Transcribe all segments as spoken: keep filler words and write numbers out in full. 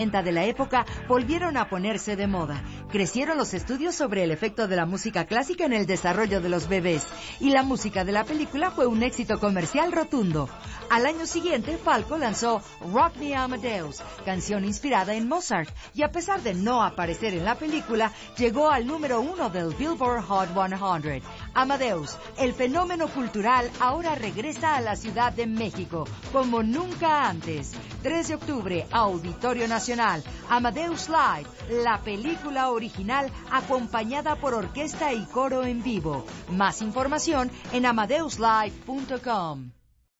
de la época volvieron a ponerse de moda. Crecieron los estudios sobre el efecto de la música clásica en el desarrollo de los bebés, y la música de la película fue un éxito comercial rotundo. Al año siguiente, Falco lanzó Rock Me Amadeus, canción inspirada en Mozart, y a pesar de no aparecer en la película, llegó al número uno del Billboard Hot cien. Amadeus, el fenómeno cultural, ahora regresa a la Ciudad de México, como nunca antes. tres de octubre, Auditorio Nacional, Amadeus Live, la película original acompañada por orquesta y coro en vivo. Más información en amadeus live punto com.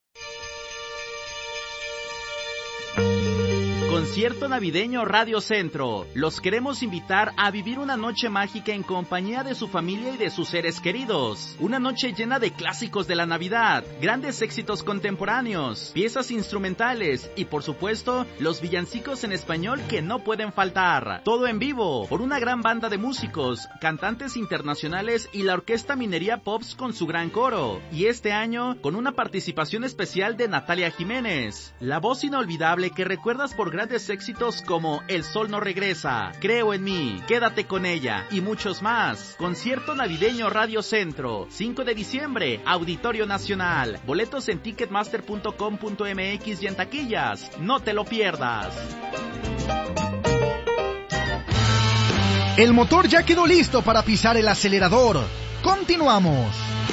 Concierto navideño Radio Centro. Los queremos invitar a vivir una noche mágica en compañía de su familia y de sus seres queridos. Una noche llena de clásicos de la Navidad, grandes éxitos contemporáneos, piezas instrumentales y, por supuesto, los villancicos en español que no pueden faltar. Todo en vivo, por una gran banda de músicos, cantantes internacionales y la Orquesta Minería Pops con su gran coro. Y este año, con una participación especial de Natalia Jiménez, la voz inolvidable que recuerdas por grandes éxitos como El Sol No Regresa, Creo en Mí, Quédate con Ella y muchos más. Concierto navideño Radio Centro, cinco de diciembre, Auditorio Nacional. Boletos en ticketmaster punto com punto m x y en taquillas. No te lo pierdas. El motor ya quedó listo para pisar el acelerador. Continuamos.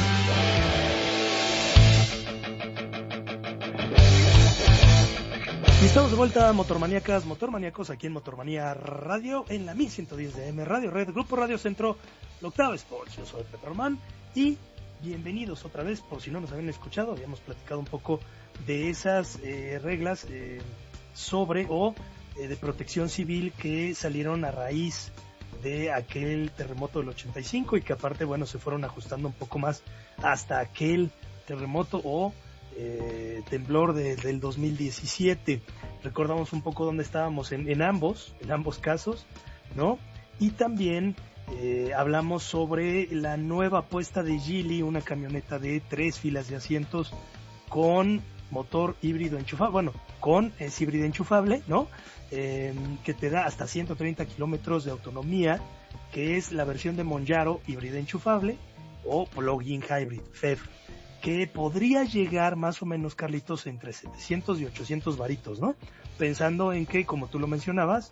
Y estamos de vuelta, motormaníacas, motormaníacos, aquí en Motormanía Radio, en la mil ciento diez de M, Radio Red, Grupo Radio Centro, la Octava Sports. Yo soy Pepe Román y bienvenidos otra vez, por si no nos habían escuchado, habíamos platicado un poco de esas eh, reglas eh, sobre o eh, de protección civil que salieron a raíz de aquel terremoto del ochenta y cinco y que aparte, bueno, se fueron ajustando un poco más hasta aquel terremoto o Eh, temblor de, del dos mil diecisiete. Recordamos un poco dónde estábamos en, en ambos, en ambos casos, ¿no? Y también eh, hablamos sobre la nueva apuesta de Geely, una camioneta de tres filas de asientos con motor híbrido enchufable, bueno, con es híbrido enchufable, ¿no? Eh, que te da hasta ciento treinta kilómetros de autonomía, que es la versión de Monjaro híbrida enchufable o plug-in hybrid, F E V, que podría llegar más o menos, Carlitos, entre setecientos y ochocientos varitos, ¿no? Pensando en que, como tú lo mencionabas,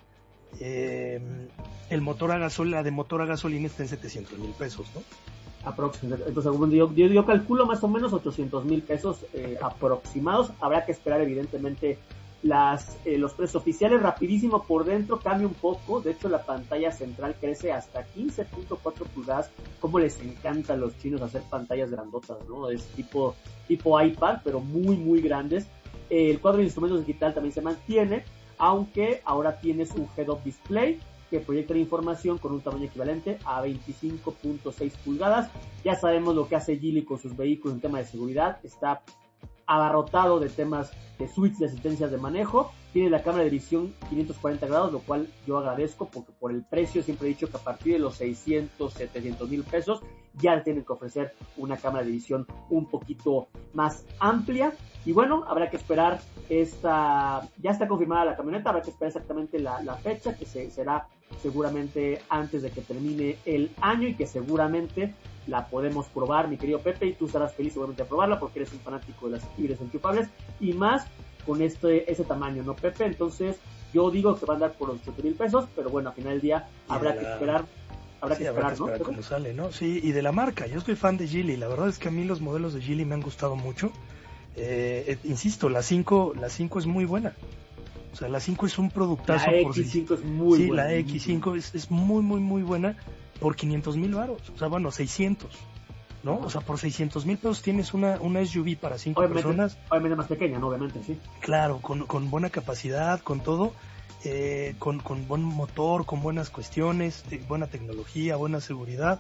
eh, el motor a gasolina, la de motor a gasolina está en setecientos mil pesos, ¿no? Aproximadamente. Entonces, yo, yo, yo calculo más o menos ochocientos mil pesos eh, aproximados. Habrá que esperar, evidentemente, las eh, los precios oficiales. Rapidísimo, por dentro cambia un poco. De hecho, la pantalla central crece hasta quince punto cuatro pulgadas. Como les encanta a los chinos hacer pantallas grandotas, ¿no? Es tipo tipo iPad, pero muy, muy grandes. Eh, el cuadro de instrumentos digital también se mantiene, aunque ahora tienes un head-up display que proyecta la información con un tamaño equivalente a veinticinco punto seis pulgadas. Ya sabemos lo que hace Geely con sus vehículos en tema de seguridad. Está abarrotado de temas de suites de asistencias de manejo. Tiene la cámara de visión quinientos cuarenta grados, lo cual yo agradezco porque por el precio siempre he dicho que a partir de los seiscientos, setecientos mil pesos ya tienen que ofrecer una cámara de visión un poquito más amplia. Y bueno, habrá que esperar esta, ya está confirmada la camioneta, habrá que esperar exactamente la, la fecha, que se, será seguramente antes de que termine el año y que seguramente la podemos probar, mi querido Pepe, y tú estarás feliz seguramente de probarla porque eres un fanático de las híbridas enchufables y más con este ese tamaño, ¿no, Pepe? Entonces yo digo que va a andar por los ocho mil pesos, pero bueno, al final del día habrá la... que esperar. Habrá sí, que esperar, habrá que esperar ¿no? cómo sale, ¿no? Sí, y de la marca, yo soy fan de Geely, la verdad es que a mí los modelos de Geely me han gustado mucho. Eh, eh, insisto, la cinco, la cinco es muy buena. O sea, la cinco es un productazo. La por X cinco sí. es muy sí, buena. Sí, la X cinco es, es muy, muy, muy buena por quinientos mil varos. O sea, bueno, seiscientos, ¿no? O sea, por seiscientos mil pesos tienes una, una S U V para cinco obviamente, personas. Obviamente más pequeña, ¿no? Obviamente, sí. Claro, con, con buena capacidad, con todo. Eh, con, con buen motor, con buenas cuestiones, de buena tecnología, buena seguridad.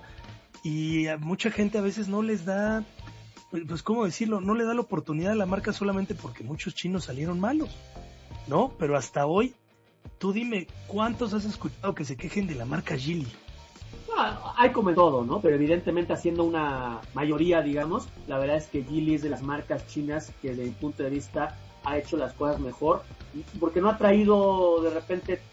Y a mucha gente a veces no les da... pues cómo decirlo, no le da la oportunidad a la marca solamente porque muchos chinos salieron malos, ¿no? Pero hasta hoy, tú dime, ¿cuántos has escuchado que se quejen de la marca Geely? Ah, hay como en todo, ¿no? Pero evidentemente haciendo una mayoría, digamos, la verdad es que Geely es de las marcas chinas que desde mi punto de vista ha hecho las cosas mejor, porque no ha traído de repente